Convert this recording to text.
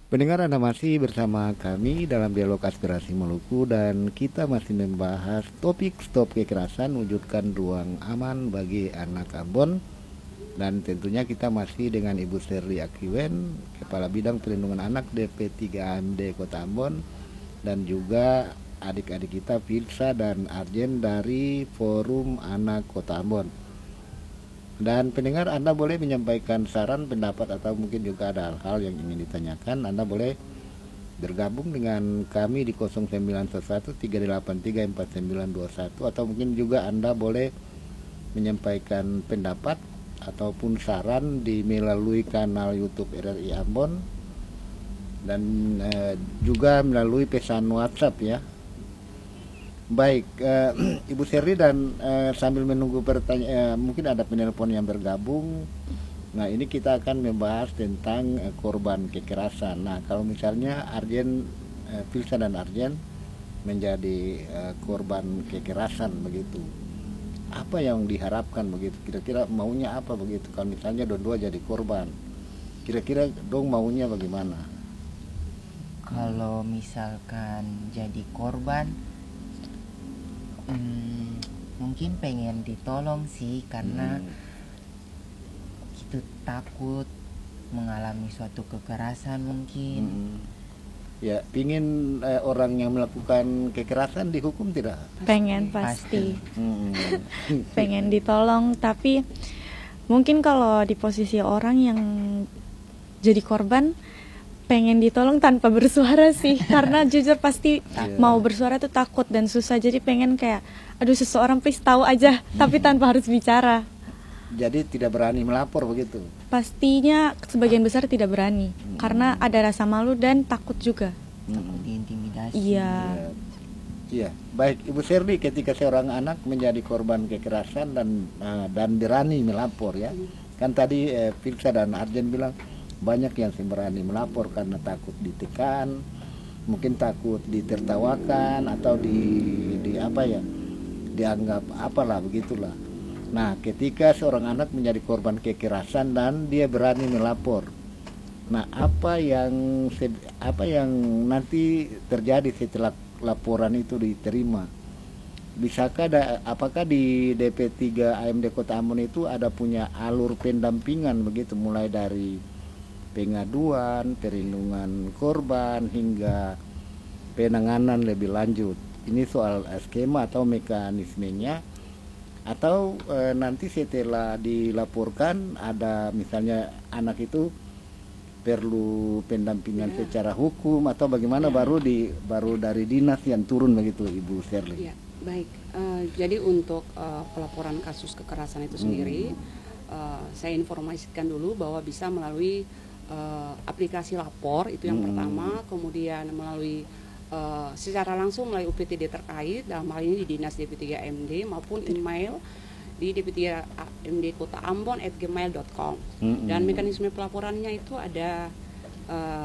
Pendengar, Anda masih bersama kami dalam dialog aspirasi Maluku dan kita masih membahas topik stop kekerasan, wujudkan ruang aman bagi anak Ambon. Dan tentunya kita masih dengan Ibu Sherly Akiwen, Kepala Bidang Perlindungan Anak DP3 AMD Kota Ambon, dan juga adik-adik kita Filsa dan Arjen dari Forum Anak Kota Ambon. Dan pendengar, Anda boleh menyampaikan saran, pendapat, atau mungkin juga ada hal-hal yang ingin ditanyakan. Anda boleh bergabung dengan kami di 0911 383 4921, atau mungkin juga Anda boleh menyampaikan pendapat ataupun saran di melalui kanal YouTube RRI Ambon dan juga melalui pesan WhatsApp ya. Baik, Ibu Sherly, dan sambil menunggu pertanyaan, mungkin ada penelpon yang bergabung. Nah, ini kita akan membahas tentang korban kekerasan. Nah, kalau misalnya Arjen, Filsa dan Arjen menjadi korban kekerasan begitu, apa yang diharapkan begitu? Kira-kira maunya apa begitu? Kalau misalnya dua-dua jadi korban, kira-kira dong maunya bagaimana? Kalau misalkan jadi korban, mungkin pengen ditolong sih, karena itu takut mengalami suatu kekerasan mungkin. Ya, pingin orang yang melakukan kekerasan dihukum tidak? Pengen pasti. Hmm. Pengen ditolong, tapi mungkin kalau di posisi orang yang jadi korban, pengen ditolong tanpa bersuara sih. Karena jujur pasti mau bersuara tuh takut dan susah. Jadi pengen kayak, aduh seseorang please tahu aja, tapi tanpa harus bicara. Jadi tidak berani melapor begitu? Pastinya sebagian besar tidak berani, karena ada rasa malu dan takut juga. Takut diintimidasi. Iya. Iya, baik Ibu Sherly, ketika seorang anak menjadi korban kekerasan dan berani melapor ya, kan tadi Filsa dan Arjen bilang banyak yang berani melapor karena takut ditekan, mungkin takut ditertawakan atau di apa ya, dianggap apalah begitulah. Nah, ketika seorang anak menjadi korban kekerasan dan dia berani melapor, nah apa yang nanti terjadi setelah laporan itu diterima? Apakah di DP3 AMD Kota Ambon itu ada punya alur pendampingan begitu, mulai dari pengaduan, perlindungan korban hingga penanganan lebih lanjut? Ini soal skema atau mekanismenya, atau nanti setelah dilaporkan ada misalnya anak itu perlu pendampingan secara hukum atau bagaimana, baru dari dinas yang turun begitu, Ibu Sherly? Ya, baik. Jadi untuk pelaporan kasus kekerasan itu sendiri, saya informasikan dulu bahwa bisa melalui aplikasi lapor, itu yang pertama. Kemudian melalui secara langsung melalui UPTD terkait, dalam hal ini di Dinas DP3 AMD, maupun email di DP3 AMD Kota Ambon @gmail.com. Dan mekanisme pelaporannya itu ada